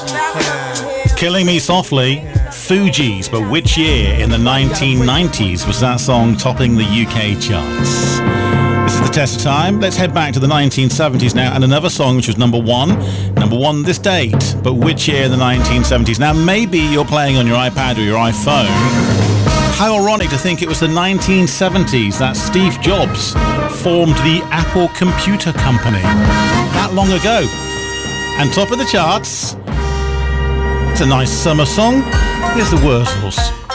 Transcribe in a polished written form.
Killing Me Softly, Fugees, but which year in the 1990s was that song topping the UK charts? This is the test of time. Let's head back to the 1970s now, and another song which was number one this date, but which year in the 1970s? Now, maybe you're playing on your iPad or your iPhone. How ironic to think it was the 1970s that Steve Jobs formed the Apple Computer Company. That long ago. And top of the charts, it's a nice summer song. Here's the Wurzels.